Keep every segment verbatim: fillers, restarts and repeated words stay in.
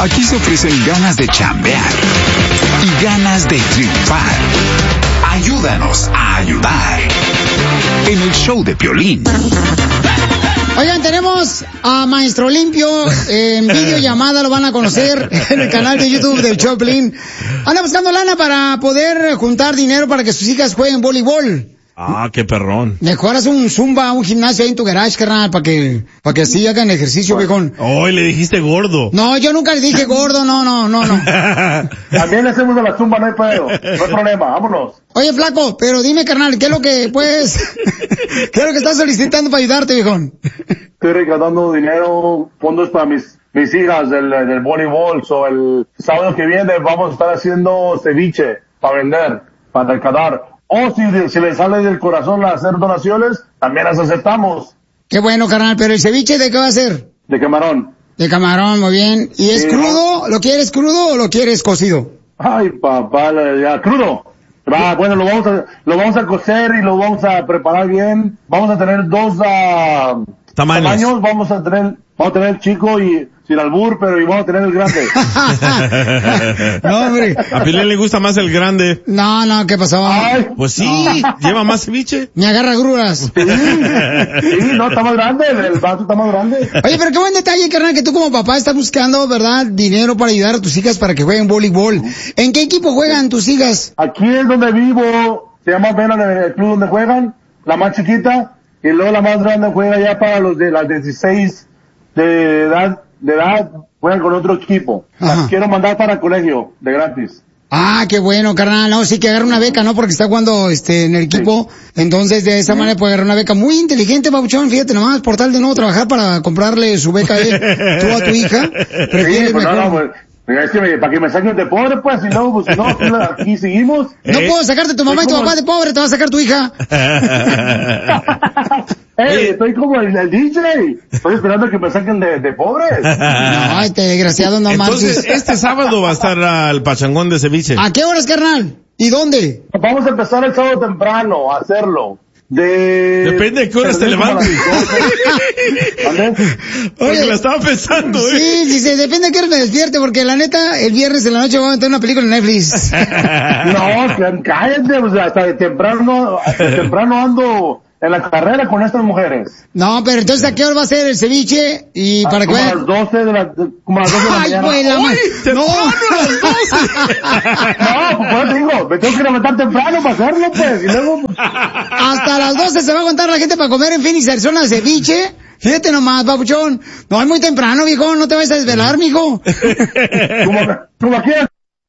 Aquí se ofrecen ganas de chambear y ganas de triunfar. Ayúdanos a ayudar. En el show de Piolín. Oigan, tenemos a Maestro Limpio eh, en videollamada, lo van a conocer en el canal de YouTube del Choplin. Anda buscando lana para poder juntar dinero para que sus hijas jueguen voleibol. Ah, qué perrón. Mejoras un zumba, un gimnasio ahí en tu garage, carnal, para que, para que así hagan ejercicio, viejón. Hoy oh, le dijiste gordo. No, yo nunca le dije gordo, no, no, no, no. También le hacemos de la zumba, no hay pedo, no hay problema, vámonos. Oye, flaco, pero dime, carnal, ¿qué es lo que, pues, qué es lo que estás solicitando para ayudarte, viejón? Estoy recaudando dinero, fondos para mis, mis hijas del, del voleibol, so el sábado que viene vamos a estar haciendo ceviche para vender, para recaudar. O si se le sale del corazón a hacer donaciones, también las aceptamos. Qué bueno, carnal, pero ¿el ceviche de qué va a ser? De camarón. De camarón, muy bien. ¿Y es sí, crudo? ¿No? ¿Lo quieres crudo o lo quieres cocido? Ay, papá, ya, crudo. Va, bueno, lo vamos a, lo vamos a cocer y lo vamos a preparar bien. Vamos a tener dos uh, tamaños. tamaños. Vamos a tener, vamos a tener el chico y sin albur, pero y vamos a tener el grande. No, hombre. A Piolín le gusta más el grande. No, no, ¿qué pasó? Ay, pues sí, no. Lleva más ceviche. Me agarra grúas. Sí, sí, no, está más grande, el vaso está más grande. Oye, pero qué buen detalle, carnal, que tú como papá estás buscando, ¿verdad?, dinero para ayudar a tus hijas para que jueguen voleibol. ¿En qué equipo juegan tus hijas? Aquí es donde vivo, se llama Vena, el club donde juegan, la más chiquita, y luego la más grande juega ya para los de las dieciséis de edad, de edad, juegan con otro equipo. Las quiero mandar para el colegio, de gratis. Ah, qué bueno, carnal. No, sí que agarra una beca, ¿no? Porque está jugando este en el equipo. Sí. Entonces, de esa sí. manera puede agarrar una beca. Muy inteligente, Papuchón. Fíjate nomás, por tal de no trabajar para comprarle su beca a él, tú a tu hija. Sí, pues no, no, pues, es que me, para que me saquen de pobre, pues, si no, pues, si no, aquí seguimos. No ¿Eh? puedo sacarte tu mamá y tu papá de pobre, te va a sacar tu hija. Hey, estoy como el, el D J. Estoy esperando que me saquen de, de pobres. No, este desgraciado no marches. Entonces, este sábado va a estar al pachangón de ceviche. ¿A qué horas, carnal? ¿Y dónde? Vamos a empezar el sábado temprano a hacerlo. De... Depende de qué horas te levantes. Porque la estaba pensando, ¿eh? Sí, sí, sí, depende de qué horas me despierte, porque la neta, el viernes en la noche vamos a tener una película en Netflix. No, cállate, o sea, hasta de temprano, hasta de temprano ando en la carrera con estas mujeres. No, pero entonces, ¿a qué hora va a ser el ceviche? Y ah, para como que a las doce de la, como a las doce de la Ay, mañana. Güey, la ¡Uy! ¡Temprano no. a las doce! No, pues por eso digo, me tengo que levantar temprano para hacerlo, pues, y luego... Hasta las doce se va a aguantar la gente para comer en Phoenix, Arizona, ceviche. Fíjate nomás, papuchón. No, es muy temprano, viejo, no te vayas a desvelar, mijo. Como, como quieras.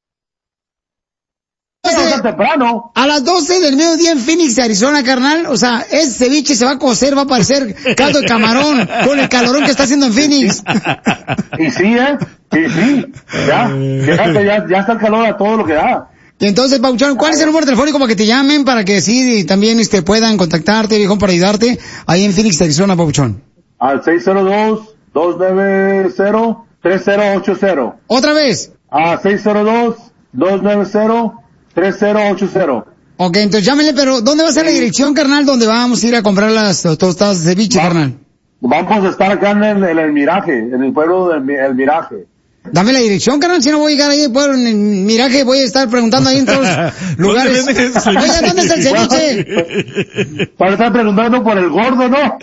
Temprano. A las doce del mediodía en Phoenix, Arizona, carnal. O sea, ese ceviche se va a cocer, va a parecer caldo de camarón con el calorón que está haciendo en Phoenix. Y sí, ¿eh? Y sí. Ya, fíjate, ya, ya está el calor a todo lo que da. Y entonces, Pauchón, ¿cuál es el número telefónico para que te llamen, para que sí también este puedan contactarte, viejo, para ayudarte ahí en Phoenix, Arizona, Pauchón? Al seis cero dos, dos nueve cero, tres cero ocho cero. ¿Otra vez? A seis cero dos, dos nueve cero, tres cero ocho cero. Ok, entonces llámenle, pero ¿dónde va a ser la dirección, carnal, donde vamos a ir a comprar las tostadas de ceviche, Va, carnal? Vamos a estar acá en el, en el Miraje, en el pueblo del el Miraje. Dame la dirección, carnal, si no voy a llegar ahí, pueblo, en el Miraje, voy a estar preguntando ahí en todos los lugares. Oye, ¿dónde está el ceviche? Para estar preguntando por el gordo, ¿no?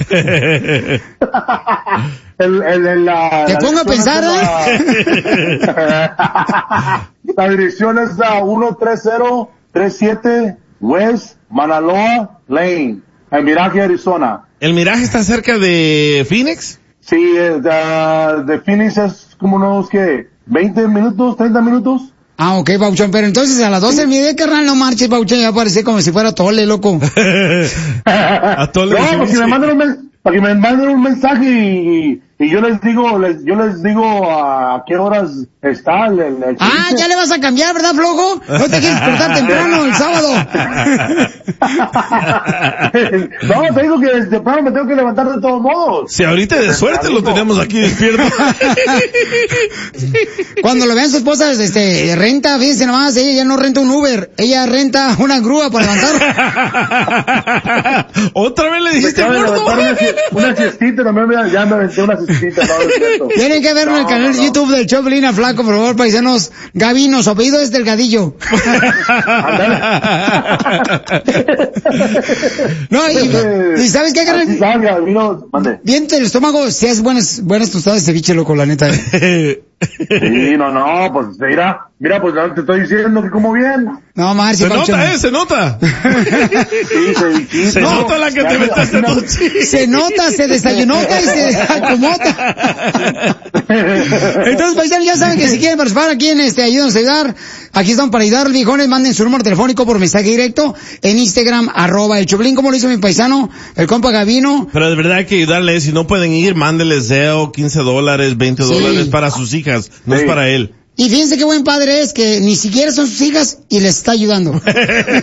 el, el, el, la, Te pongo a pensar, ¿eh? La, la dirección es la ciento treinta treinta y siete West Manaloa Lane, en Miraje, Arizona. ¿El Miraje está cerca de Phoenix? Sí, de, de Phoenix es como unos, ¿qué? ¿veinte minutos? ¿treinta minutos? Ah, ok, Pauchón, pero entonces a las doce del mediodía, carnal, no marches, Pauchón, ya parece como si fuera Tole, loco. A Tole. No, porque me mandan un, para que me manden un mensaje y, y yo les digo, les, yo les digo a qué horas está el, el, el Ah, ya le vas a cambiar, ¿verdad, flojo? No te quieres despertar temprano el sábado. No, te digo que desde temprano me tengo que levantar de todos modos. Si ahorita de suerte lo tenemos aquí despierto. Cuando lo vean su esposa, este, renta, fíjense nomás, ella ya no renta un Uber, ella renta una grúa para levantar. ¿Otra vez le dijiste gordo? Una, una siestita, también ya me aventé una siestita. chiste, no, es cierto. Tienen que verlo en el No, canal no, de no. YouTube del Choplin a Flaco, por favor, paisanos. Gavino, su apellido es Delgadillo. No, y, y ¿sabes qué, Así carnal? salga, vino, mande. Bien del estómago, si haces buenas, buenas tostadas de ceviche, loco, la neta. Sí, no, no, pues mira, mira, pues te estoy diciendo que como bien. No, Marcio, Se Pauchón. nota, eh, se nota. Sí, cevichito. Se nota la que Ya te me- metiste así me- tu chiste. Se nota, se desayunota y se acomota. Entonces, paisanos, ya saben que si quieren participar aquí en este Ayúdanos a Ayudar, aquí están para ayudar, viejones, manden su número telefónico por mensaje directo en Instagram, arroba el Choplin, como lo hizo mi paisano, el compa Gavino. Pero de verdad hay que ayudarle. Si no pueden ir, mándeles Zeo, quince dólares, veinte Sí. dólares para sus hijas. No Sí. es para él. Y fíjense qué buen padre es, que ni siquiera son sus hijas y les está ayudando. Pues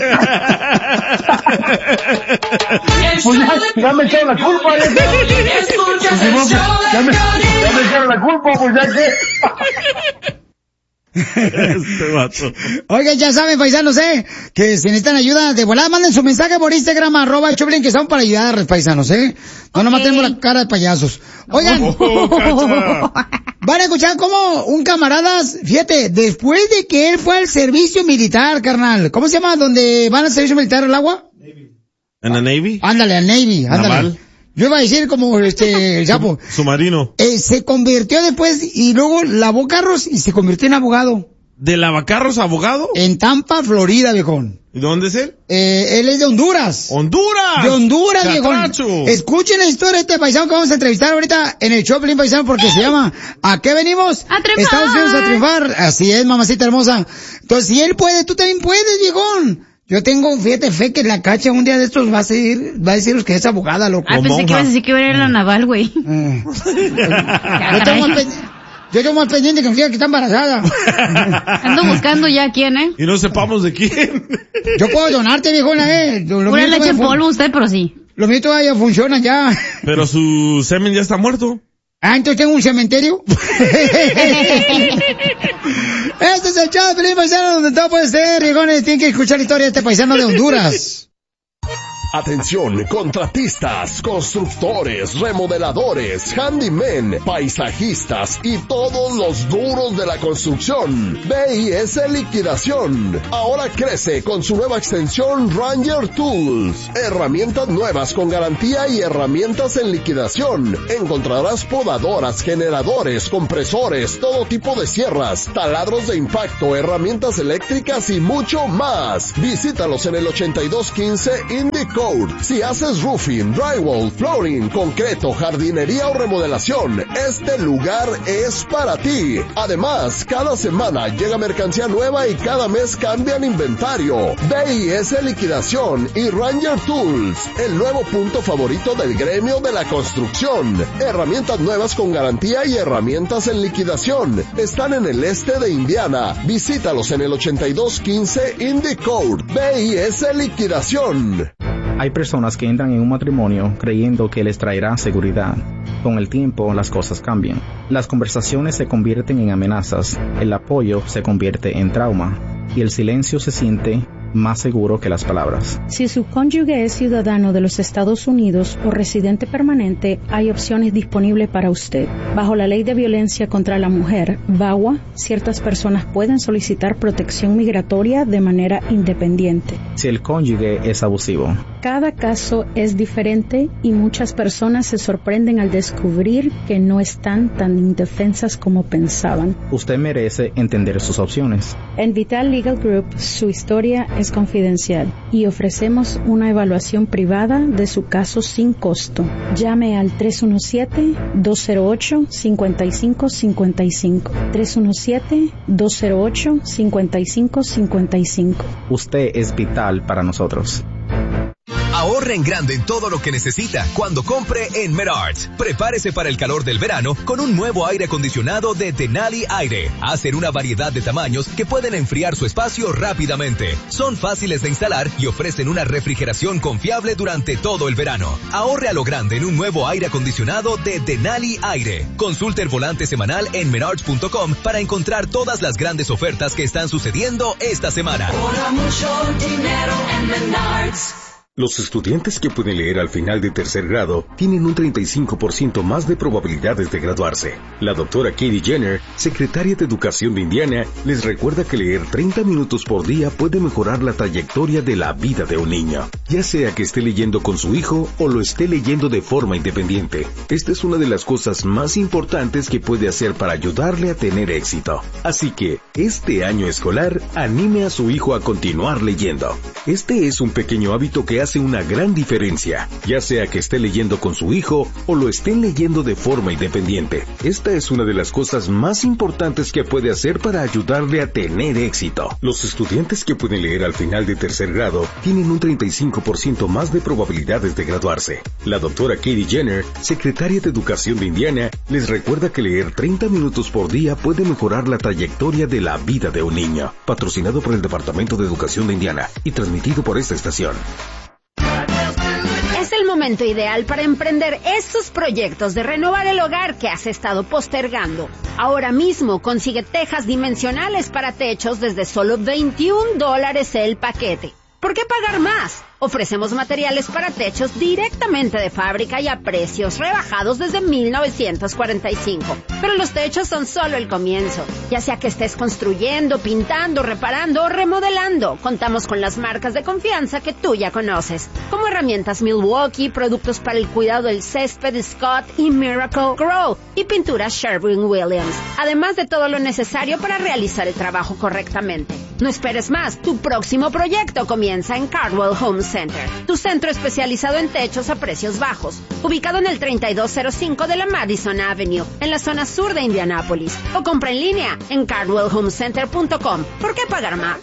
ya, ya me echaron la culpa, ya, ya, Escuchas el Pues, show ya de me, ya me Piolín. echaron la culpa, pues ya que. Este vato. Oigan, ya saben, paisanos, eh, que si necesitan ayuda de volada, manden su mensaje por Instagram, arroba el Choplin, que son para ayudar, paisanos, eh. No nomás tenemos la cara de payasos. Oigan, Oh, cacha. van a escuchar cómo un camarada, fíjate, después de que él fue al servicio militar, carnal, ¿cómo se llama? ¿Donde van al servicio militar al agua? ¿En la Navy? Ándale, al Navy, ándale. Naval. Yo iba a decir como este, el sapo. Submarino. Eh, se convirtió después y luego lavó carros y se convirtió en abogado. ¿De lavacarros abogado? En Tampa, Florida, viejón. ¿Y dónde es él? Eh, él es de Honduras. ¡Honduras! De Honduras, Catracho. viejón. Escuchen la historia de este paisano que vamos a entrevistar ahorita en el Choplin, paisano, porque se llama ¿A qué venimos? ¡A triunfar! Estados Unidos a triunfar. Así es, mamacita hermosa. Entonces, si él puede, tú también puedes, viejón. Yo tengo, fíjate, fe que la cacha un día de estos va a decir, va a deciros que es abogada, loco. Ah, pensé que ibas a decir que iba a ir a la naval, güey. Eh. Yo tengo más pen- yo tengo más pendiente que me diga que está embarazada. Ando buscando ya quién, ¿eh? Y no sepamos de quién. Yo puedo donarte, viejona, eh. Lo, lo Pura mío leche todavía en fun- polvo usted, pero sí. Lo mío todavía funciona ya. Pero su semen ya está muerto. Ah, entonces tengo un cementerio. Este es el show de Piolín, paisano, donde todo puede ser, viejones. Tienen que escuchar la historia de este paisano de Honduras. Atención, contratistas, constructores, remodeladores, handymen, paisajistas y todos los duros de la construcción. B I S Liquidación. Ahora crece con su nueva extensión Ranger Tools. Herramientas nuevas con garantía y herramientas en liquidación. Encontrarás podadoras, generadores, compresores, todo tipo de sierras, taladros de impacto, herramientas eléctricas y mucho más. Visítalos en el ochenta y dos quince Indy Code. Si haces roofing, drywall, flooring, concreto, jardinería o remodelación, este lugar es para ti. Además, cada semana llega mercancía nueva y cada mes cambian inventario. B I S Liquidación y Ranger Tools, el nuevo punto favorito del gremio de la construcción. Herramientas nuevas con garantía y herramientas en liquidación. Están en el este de Indiana. Visítalos en el ochenta y dos quince Indy Code. B I S Liquidación. Hay personas que entran en un matrimonio creyendo que les traerá seguridad. Con el tiempo, las cosas cambian. Las conversaciones se convierten en amenazas, el apoyo se convierte en trauma, y el silencio se siente más seguro que las palabras. Si su cónyuge es ciudadano de los Estados Unidos o residente permanente, hay opciones disponibles para usted. Bajo la Ley de Violencia contra la Mujer, VAWA, ciertas personas pueden solicitar protección migratoria de manera independiente. Si el cónyuge es abusivo. Cada caso es diferente y muchas personas se sorprenden al descubrir que no están tan indefensas como pensaban. Usted merece entender sus opciones. En Vital Legal Group, su historia es confidencial y ofrecemos una evaluación privada de su caso sin costo. Llame al tres uno siete, dos cero ocho, cinco cinco cinco cinco. tres uno siete, dos cero ocho, cinco cinco cinco cinco. Usted es vital para nosotros. Ahorre en grande en todo lo que necesita cuando compre en Menards. Prepárese para el calor del verano con un nuevo aire acondicionado de Denali Aire. Hacen una variedad de tamaños que pueden enfriar su espacio rápidamente. Son fáciles de instalar y ofrecen una refrigeración confiable durante todo el verano. Ahorre a lo grande en un nuevo aire acondicionado de Denali Aire. Consulte el volante semanal en menards punto com para encontrar todas las grandes ofertas que están sucediendo esta semana. Ahorra mucho dinero en Menards. Los estudiantes que pueden leer al final de tercer grado tienen un treinta y cinco por ciento más de probabilidades de graduarse. La doctora Katie Jenner, secretaria de Educación de Indiana, les recuerda que leer treinta minutos por día puede mejorar la trayectoria de la vida de un niño, ya sea que esté leyendo con su hijo o lo esté leyendo de forma independiente. Esta es una de las cosas más importantes que puede hacer para ayudarle a tener éxito. Así que, este año escolar, anime a su hijo a continuar leyendo. Este es un pequeño hábito que hace una gran diferencia, ya sea que esté leyendo con su hijo o lo estén leyendo de forma independiente. Esta es una de las cosas más importantes que puede hacer para ayudarle a tener éxito. Los estudiantes que pueden leer al final de tercer grado tienen un treinta y cinco por ciento más de probabilidades de graduarse. La doctora Katie Jenner, secretaria de Educación de Indiana, les recuerda que leer treinta minutos por día puede mejorar la trayectoria de la vida de un niño. Patrocinado por el Departamento de Educación de Indiana y transmitido por esta estación. Es el momento ideal para emprender esos proyectos de renovar el hogar que has estado postergando. Ahora mismo consigue tejas dimensionales para techos desde solo veintiún dólares el paquete. ¿Por qué pagar más? Ofrecemos materiales para techos directamente de fábrica y a precios rebajados desde mil novecientos cuarenta y cinco. Pero los techos son solo el comienzo. Ya sea que estés construyendo, pintando, reparando o remodelando, contamos con las marcas de confianza que tú ya conoces, como herramientas Milwaukee, productos para el cuidado del césped Scott y Miracle Grow, y pinturas Sherwin-Williams, además de todo lo necesario para realizar el trabajo correctamente. No esperes más, tu próximo proyecto comienza en Cardwell Home Center, tu centro especializado en techos a precios bajos, ubicado en el treinta y dos cero cinco de la Madison Avenue, en la zona sur de Indianápolis, o compra en línea en cardwell home center punto com. ¿Por qué pagar más?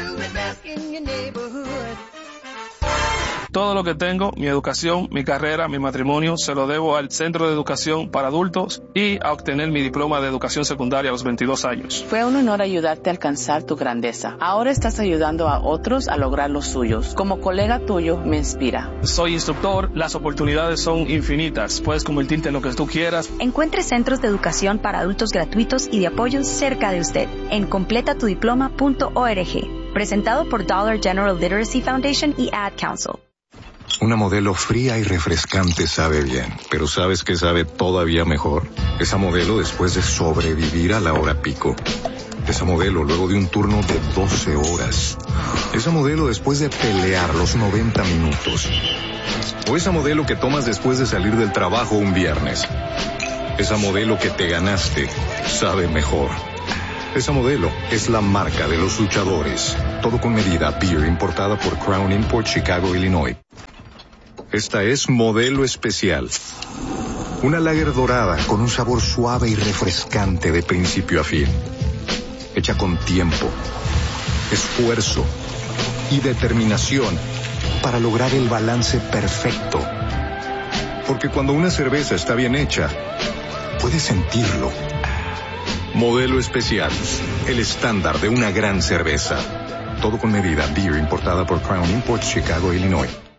Todo lo que tengo, mi educación, mi carrera, mi matrimonio, se lo debo al Centro de Educación para Adultos y a obtener mi diploma de educación secundaria a los veintidós años. Fue un honor ayudarte a alcanzar tu grandeza. Ahora estás ayudando a otros a lograr los suyos. Como colega tuyo, me inspira. Soy instructor, las oportunidades son infinitas. Puedes convertirte en lo que tú quieras. Encuentre centros de educación para adultos gratuitos y de apoyo cerca de usted en completa tu diploma punto org. Presentado por Dollar General Literacy Foundation y Ad Council. Una Modelo fría y refrescante sabe bien, pero ¿sabes qué sabe todavía mejor? Esa Modelo después de sobrevivir a la hora pico. Esa Modelo luego de un turno de doce horas. Esa Modelo después de pelear los noventa minutos. O esa Modelo que tomas después de salir del trabajo un viernes. Esa Modelo que te ganaste sabe mejor. Esa Modelo es la marca de los luchadores. Todo con medida, beer importada por Crown Import, Chicago, Illinois. Esta es Modelo Especial. Una lager dorada con un sabor suave y refrescante de principio a fin. Hecha con tiempo, esfuerzo y determinación para lograr el balance perfecto. Porque cuando una cerveza está bien hecha, puedes sentirlo. Modelo Especial, el estándar de una gran cerveza. Todo con medida, beer importada por Crown Imports, Chicago, Illinois.